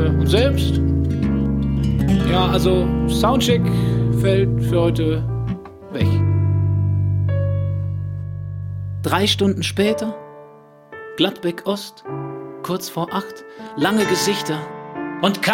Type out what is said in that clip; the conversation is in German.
Und selbst? Ja, also Soundcheck fällt für heute weg. 3 Stunden später, Gladbeck Ost, kurz vor 8, lange Gesichter und